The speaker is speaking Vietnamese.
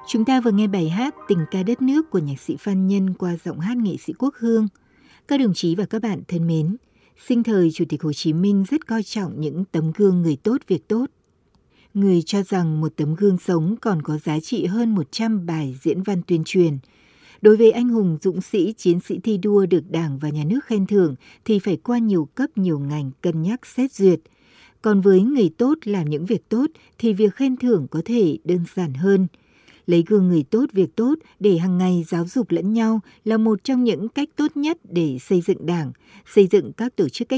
Chúng ta vừa nghe bài hát Tình ca đất nước của nhạc sĩ Phan Nhân qua giọng hát nghệ sĩ Quốc Hương. Các đồng chí và các bạn thân mến, sinh thời Chủ tịch Hồ Chí Minh rất coi trọng những tấm gương người tốt việc tốt. Người cho rằng một tấm gương sống còn có giá trị hơn 100 bài diễn văn tuyên truyền. Đối với anh hùng dũng sĩ, chiến sĩ thi đua được Đảng và Nhà nước khen thưởng thì phải qua nhiều cấp nhiều ngành cân nhắc xét duyệt. Còn với người tốt làm những việc tốt thì việc khen thưởng có thể đơn giản hơn. Lấy gương người tốt việc tốt để hàng ngày giáo dục lẫn nhau là một trong những cách tốt nhất để xây dựng Đảng, xây dựng các tổ chức cách